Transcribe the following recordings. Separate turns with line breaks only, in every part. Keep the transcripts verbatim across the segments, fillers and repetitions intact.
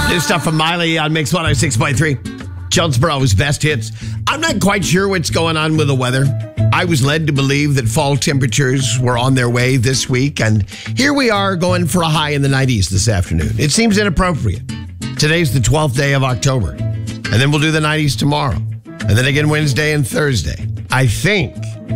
New stuff from Miley on Mix one oh six point three. Jonesboro's best hits. I'm not quite sure what's going on with the weather. I was led to believe that fall temperatures were on their way this week, and here we are going for a high in the nineties this afternoon. It seems inappropriate. Today's the twelfth day of October, and then we'll do the nineties tomorrow, and then again Wednesday and Thursday. I think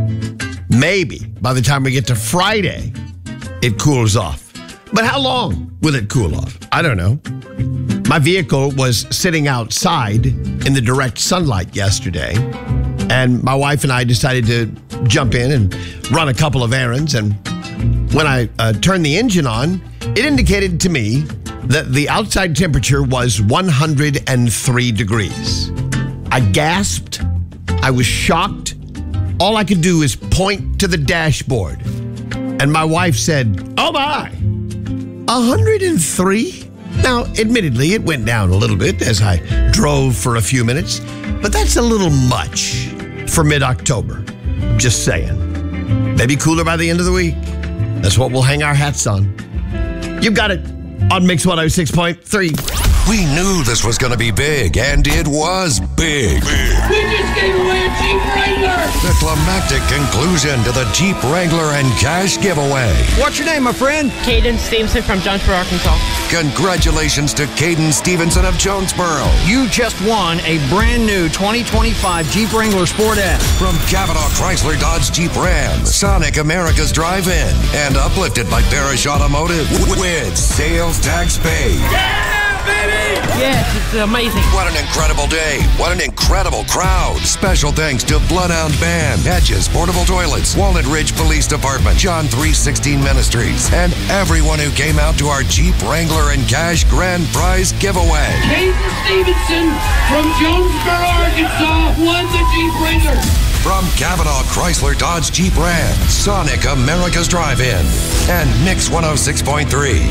maybe by the time we get to Friday, it cools off. But how long will it cool off? I don't know. My vehicle was sitting outside in the direct sunlight yesterday, and my wife and I decided to jump in and run a couple of errands. And when I uh, turned the engine on, it indicated to me that the outside temperature was one hundred three degrees. I gasped. I was shocked. All I could do is point to the dashboard. And my wife said, "Oh my, one hundred three? Now, admittedly, it went down a little bit as I drove for a few minutes, but that's a little much for mid-October. Just saying. Maybe cooler by the end of the week. That's what we'll hang our hats on. You got it on Mix one oh six point three.
We knew this was going to be big, and it was big. big.
We just gave away a Jeep Wrangler!
The climactic conclusion to the Jeep Wrangler and cash giveaway.
What's your name, my friend?
Caden Stevenson from Jonesboro, Arkansas.
Congratulations to Caden Stevenson of Jonesboro.
You just won a brand new twenty twenty-five Jeep Wrangler Sport S.
From Cavanaugh Chrysler Dodge Jeep Ram, Sonic America's Drive-In, and uplifted by Barish Automotive with sales tax paid.
Yeah, baby!
Yes, it's amazing.
What an incredible day. What an incredible crowd. Special thanks to Bloodhound Band, Hedges, Portable Toilets, Walnut Ridge Police Department, John three sixteen Ministries, and everyone who came out to our Jeep Wrangler and Cash Grand Prize giveaway.
Caden Stevenson from Jonesboro, Arkansas won the Jeep Wrangler.
From Cavanaugh Chrysler Dodge Jeep Ram, Sonic America's Drive-In, and Mix one oh six point three.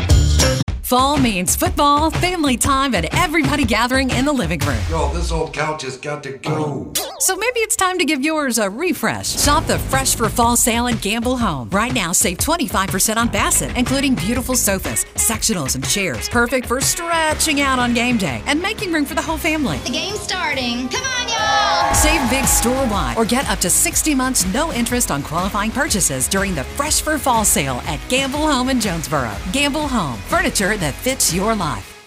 Fall means football, family time, and everybody gathering in the living room.
Yo, this old couch has got to go.
So maybe it's time to give yours a refresh. Shop the Fresh for Fall sale at Gamble Home. Right now, save twenty-five percent on Bassett, including beautiful sofas, sectionals, and chairs. Perfect for stretching out on game day and making room for the whole family.
The game's starting. Come on, y'all!
Save big store-wide or get up to sixty months no interest on qualifying purchases during the Fresh for Fall sale at Gamble Home in Jonesboro. Gamble Home, furniture that fits your life.